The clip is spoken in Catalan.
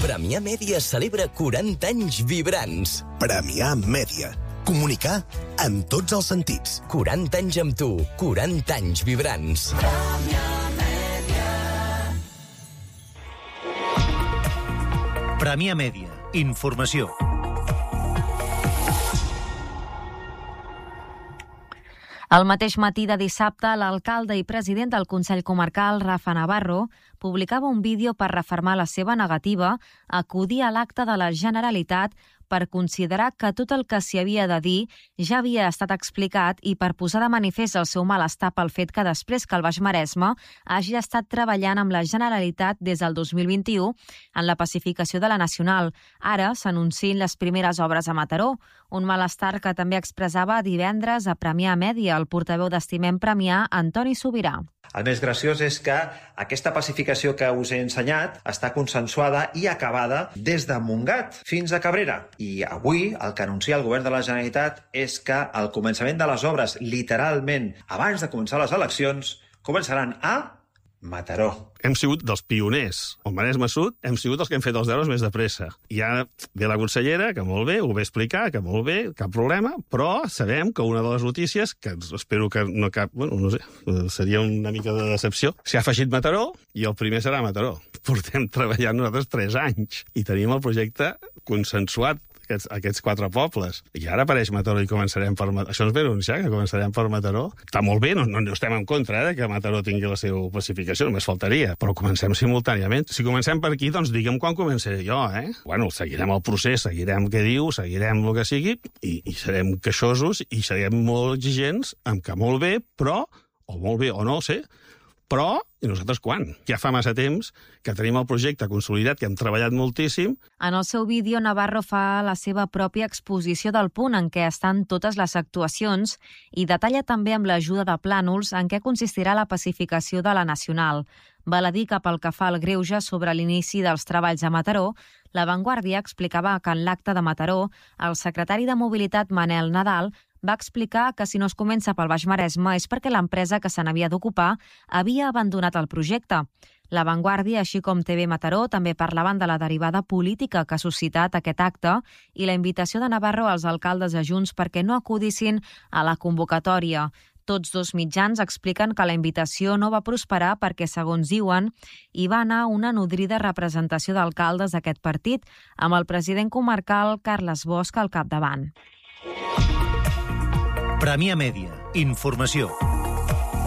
Premià Mèdia celebra 40 anys vibrants. Premià Mèdia. Comunicar en tots els sentits. 40 anys amb tu, 40 anys vibrants. Premià Mèdia. Informació. El mateix matí de dissabte, l'alcalde i president del Consell Comarcal, Rafa Navarro, publicava un vídeo per refermar la seva negativa a acudir a l'acte de la Generalitat per considerar que tot el que s'hi havia de dir ja havia estat explicat i per posar de manifest el seu malestar pel fet que després que el Baix Maresme hagi estat treballant amb la Generalitat des del 2021 en la pacificació de la Nacional. Ara s'anuncien les primeres obres a Mataró, un malestar que també expressava divendres a Premià Mèdia el portaveu d'Estimem Premià, Antoni Sobirà. El més graciós és que aquesta pacificació que us he ensenyat està consensuada i acabada des de Montgat fins a Cabrera. I avui el que anuncia el govern de la Generalitat és que el començament de les obres, literalment, abans de començar les eleccions, començaran a Mataró. Hem sigut dels pioners. Al Maresme Sud hem sigut els que hem fet els deures més de pressa. I ara ve la consellera, que molt bé, ho ve explicar, que molt bé, cap problema, però sabem que una de les notícies, que espero que no cap... Bueno, no sé, seria una mica de decepció, s'hi ha afegit Mataró i el primer serà Mataró. Portem treballant nosaltres 3 anys i tenim el projecte consensuat aquests 4 pobles. I ara apareix Mataró i començarem per Mataró. Això ens ve anunciar, que començarem per Mataró. Està molt bé, no estem en contra que Mataró tingui la seva pacificació, només faltaria, però comencem simultàniament. Si comencem per aquí, doncs digue'm quan començaré jo, Bueno, seguirem el procés, seguirem què diu, seguirem el que sigui, i serem queixosos i serem molt exigents amb que molt bé, però, o molt bé o no, sé, però, i nosaltres quan? Ja fa massa temps que tenim el projecte consolidat, que hem treballat moltíssim. En el seu vídeo, Navarro fa la seva pròpia exposició del punt en què estan totes les actuacions i detalla també amb l'ajuda de plànols en què consistirà la pacificació de la Nacional. Val a dir que pel que fa al greuge sobre l'inici dels treballs a Mataró, La Vanguardia explicava que en l'acte de Mataró, el secretari de Mobilitat, Manel Nadal, va explicar que si no es comença pel Baix Maresme és perquè l'empresa que se n'havia d'ocupar havia abandonat el projecte. La Vanguardia, així com TV Mataró, també parlaven de la derivada política que ha suscitat aquest acte i la invitació de Navarro als alcaldes de Junts perquè no acudissin a la convocatòria. Tots dos mitjans expliquen que la invitació no va prosperar perquè, segons diuen, hi va anar una nodrida representació d'alcaldes d'aquest partit, amb el president comarcal Carles Bosch al capdavant. Premià Mèdia. Informació.